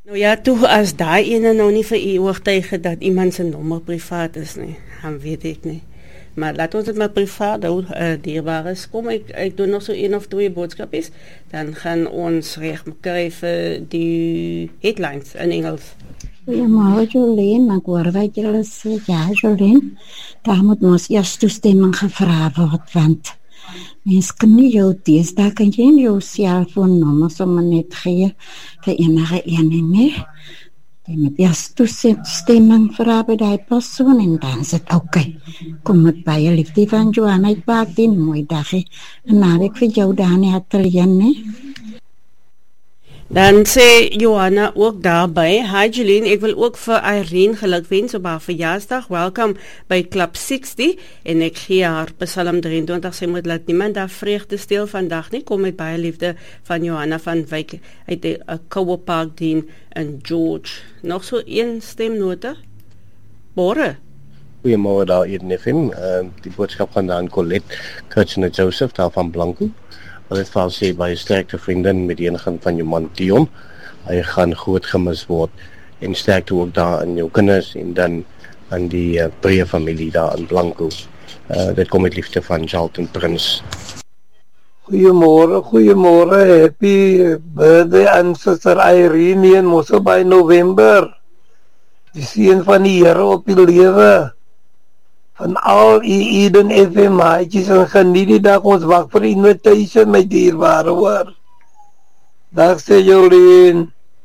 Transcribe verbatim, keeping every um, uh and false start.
Nou ja, toe as daai ene nou nie vir u oortuig dat iemand se nommer privaat is nie, dan weet ek nie. Maar laat ons dit maar privaat hou, uh, dierbaar is. Kom, ek, ek doe nog so een of twee boodskapjes, dan gaan ons recht kry vir die headlines in Engels. Goeiemôre Jolien, ek hoor wat julle sê. Ja, Jolien, daar moet ons eers toestemming gevra word, want mens kan nie jou deesdae kan jy nie jou selfoonnummer sommer net gee vir enige een nie. Jy moet eers toestemming vra by die persoon en dan is het oké. Kom met baie liefde van Johanna, ek maak die mooi dagie. En nou ek vir jou daar in die atelier, nie? Dan sê Johanna ook daarbij, hi Jolien, ek wil ook vir Irene gelukwens op haar verjaarsdag, welkom by Club sixty, en ek gee haar Psalm drieëntwintig, sy moet laat niemand daar vreugde steel vandag nie, kom met baie liefde van Johanna van Wyk, uit die uh, Koue Park dien in George. Nog so een stemnote? Bore? Goeiemôre daar, Eden F M, uh, die boodskap gaan daar aan Colette Kirchner Joseph, daar van Blanco. Hulle het vir sê baie sterkte vriendin met die ingang van jou man Dion. Hy gaan groot gemis word en sterkte ook daar in jou kinders en dan aan die uh, breë familie daar in Blanco. Uh, dit kom met liefde van Charlton Prins. Goeiemôre, goeiemôre. Happy birthday aan Suster Irene in Mosso by November. Die seën van die Here op die lewe van al die Eden F M maatjies en geniet die dag, ons wag vir die invitation, my dierbare hoor. Dag sê Jolien.